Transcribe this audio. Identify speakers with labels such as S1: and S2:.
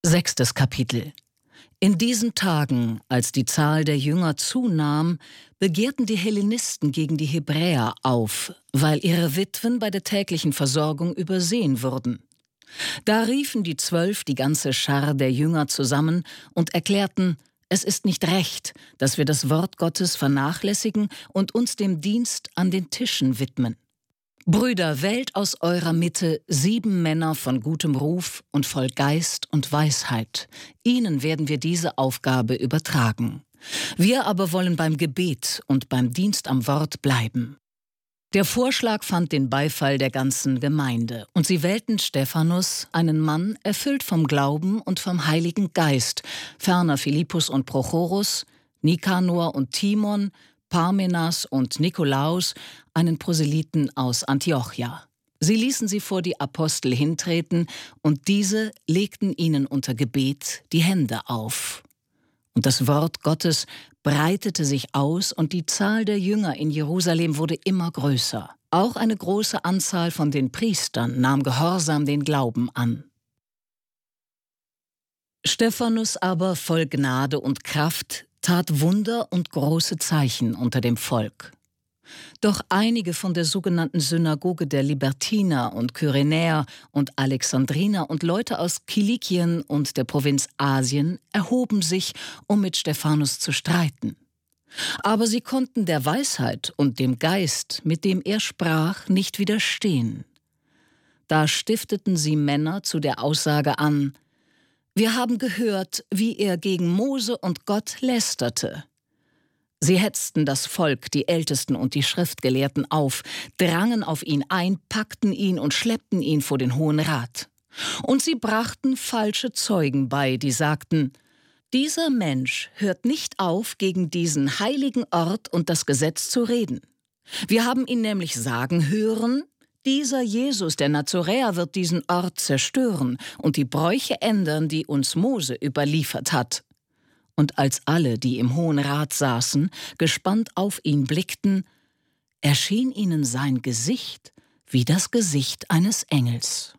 S1: 6. Kapitel. In diesen Tagen, als die Zahl der Jünger zunahm, begehrten die Hellenisten gegen die Hebräer auf, weil ihre Witwen bei der täglichen Versorgung übersehen wurden. Da riefen die 12 die ganze Schar der Jünger zusammen und erklärten: Es ist nicht recht, dass wir das Wort Gottes vernachlässigen und uns dem Dienst an den Tischen widmen. Brüder, wählt aus eurer Mitte 7 Männer von gutem Ruf und voll Geist und Weisheit. Ihnen werden wir diese Aufgabe übertragen. Wir aber wollen beim Gebet und beim Dienst am Wort bleiben. Der Vorschlag fand den Beifall der ganzen Gemeinde, und sie wählten Stephanus, einen Mann erfüllt vom Glauben und vom Heiligen Geist, ferner Philippus und Prochorus, Nikanor und Timon, Parmenas und Nikolaus, einen Proselyten aus Antiochia. Sie ließen sie vor die Apostel hintreten, und diese legten ihnen unter Gebet die Hände auf. Und das Wort Gottes breitete sich aus, und die Zahl der Jünger in Jerusalem wurde immer größer. Auch eine große Anzahl von den Priestern nahm gehorsam den Glauben an. Stephanus aber, voll Gnade und Kraft, tat Wunder und große Zeichen unter dem Volk. Doch einige von der sogenannten Synagoge der Libertiner und Kyrenäer und Alexandriner und Leute aus Kilikien und der Provinz Asien erhoben sich, um mit Stephanus zu streiten. Aber sie konnten der Weisheit und dem Geist, mit dem er sprach, nicht widerstehen. Da stifteten sie Männer zu der Aussage an: Wir haben gehört, wie er gegen Mose und Gott lästerte. Sie hetzten das Volk, die Ältesten und die Schriftgelehrten auf, drangen auf ihn ein, packten ihn und schleppten ihn vor den Hohen Rat. Und sie brachten falsche Zeugen bei, die sagten: Dieser Mensch hört nicht auf, gegen diesen heiligen Ort und das Gesetz zu reden. Wir haben ihn nämlich sagen hören: Dieser Jesus, der Nazoräer, wird diesen Ort zerstören und die Bräuche ändern, die uns Mose überliefert hat. Und als alle, die im Hohen Rat saßen, gespannt auf ihn blickten, erschien ihnen sein Gesicht wie das Gesicht eines Engels.